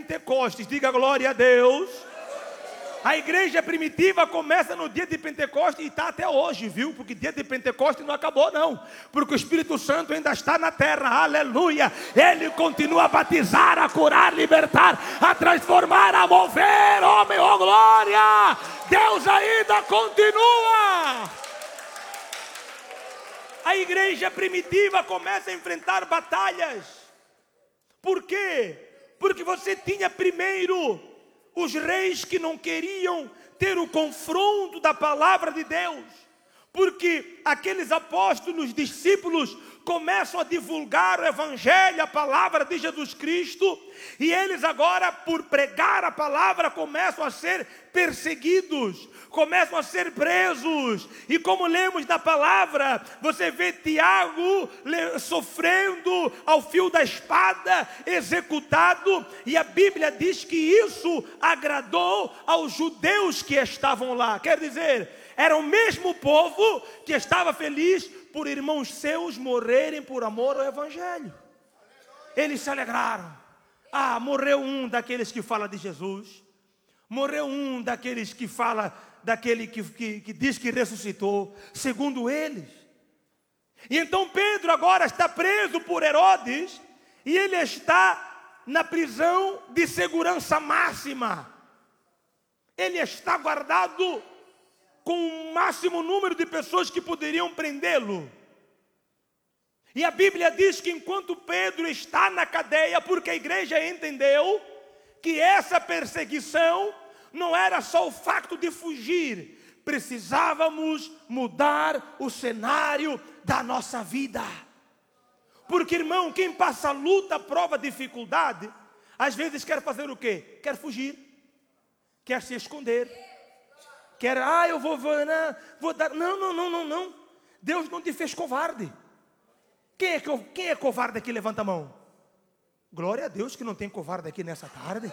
Pentecostes. Diga glória a Deus. A igreja primitiva começa no dia de Pentecostes e está até hoje, viu? Porque dia de Pentecostes não acabou não. Porque o Espírito Santo ainda está na terra, aleluia. Ele continua a batizar, a curar, libertar, a transformar, a mover, homem, oh glória. Deus ainda continua. A igreja primitiva começa a enfrentar batalhas. Por quê? Porque você tinha primeiro os reis que não queriam ter o confronto da palavra de Deus. Porque aqueles apóstolos, discípulos, começam a divulgar o evangelho, a palavra de Jesus Cristo. E eles agora, por pregar a palavra, começam a ser perseguidos, começam a ser presos. E como lemos na palavra, você vê Tiago sofrendo ao fio da espada, executado. E a Bíblia diz que isso agradou aos judeus que estavam lá. Quer dizer, era o mesmo povo que estava feliz por irmãos seus morrerem por amor ao evangelho. Eles se alegraram. Ah, morreu um daqueles que fala de Jesus. Morreu um daqueles que fala, daquele que diz que ressuscitou, segundo eles. E então Pedro agora está preso por Herodes, e ele está na prisão de segurança máxima. Ele está guardado com o máximo número de pessoas que poderiam prendê-lo. E a Bíblia diz que enquanto Pedro está na cadeia, porque a igreja entendeu que essa perseguição não era só o facto de fugir, precisávamos mudar o cenário da nossa vida. Porque, irmão, quem passa luta, prova, dificuldade, às vezes quer fazer o quê? Quer fugir, quer se esconder, quer, eu vou dar. Não. Deus não te fez covarde. Quem é covarde aqui? Levanta a mão. Glória a Deus que não tem covarde aqui nessa tarde.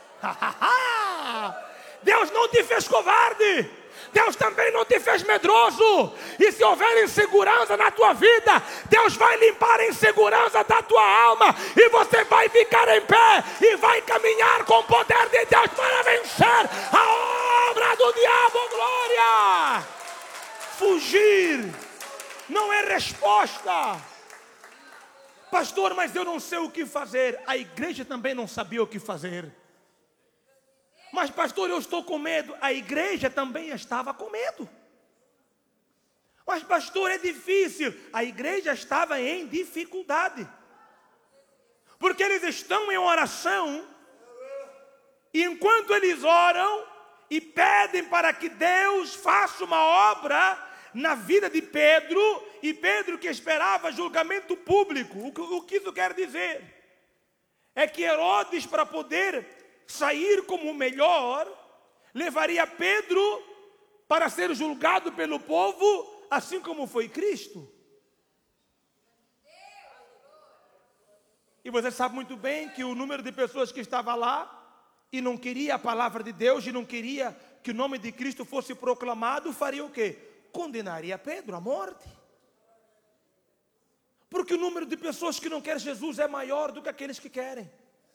Deus não te fez covarde. Deus também não te fez medroso. E se houver insegurança na tua vida, Deus vai limpar a insegurança da tua alma, e você vai ficar em pé e vai caminhar com o poder de Deus para vencer a obra do diabo. Glória! Fugir não é resposta. Pastor, mas eu não sei o que fazer. A igreja também não sabia o que fazer. Mas pastor, eu estou com medo. A igreja também estava com medo. Mas pastor, é difícil. A igreja estava em dificuldade. Porque eles estão em oração. E enquanto eles oram e pedem para que Deus faça uma obra na vida de Pedro, e Pedro que esperava julgamento público. O que isso quer dizer? É que Herodes, para poder sair como o melhor, levaria Pedro para ser julgado pelo povo, assim como foi Cristo. E você sabe muito bem que o número de pessoas que estava lá e não queria a palavra de Deus, e não queria que o nome de Cristo fosse proclamado, faria o quê? Condenaria Pedro à morte. Porque o número de pessoas que não querem Jesus é maior do que aqueles que querem.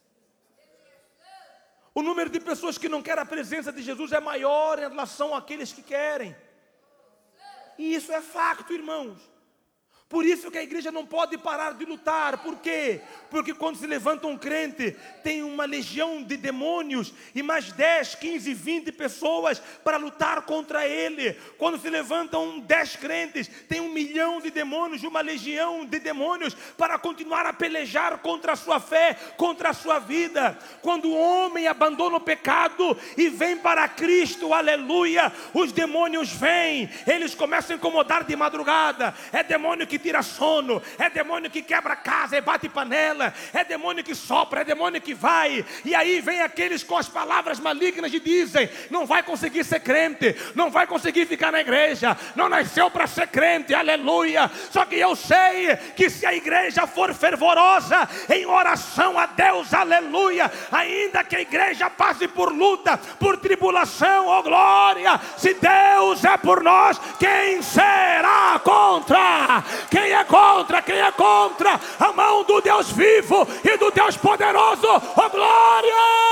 O número de pessoas que não querem a presença de Jesus é maior em relação àqueles que querem. E isso é facto, irmãos. Por isso que a igreja não pode parar de lutar. Por quê? Porque quando se levanta um crente, tem uma legião de demônios e mais 10, 15, 20 pessoas para lutar contra ele. Quando se levantam 10 crentes, tem 1 milhão de demônios, uma legião de demônios para continuar a pelejar contra a sua fé, contra a sua vida. Quando o homem abandona o pecado e vem para Cristo, aleluia, os demônios vêm, eles começam a incomodar de madrugada. É demônio que tira sono, é demônio que quebra casa e bate panela, é demônio que sopra, é demônio que vai. E aí vem aqueles com as palavras malignas e dizem: não vai conseguir ser crente, não vai conseguir ficar na igreja, não nasceu para ser crente, aleluia. Só que eu sei que se a igreja for fervorosa em oração a Deus, aleluia, ainda que a igreja passe por luta, por tribulação, oh glória, se Deus é por nós, quem será contra? Quem é contra? Quem é contra? A mão do Deus vivo e do Deus poderoso. Oh glória!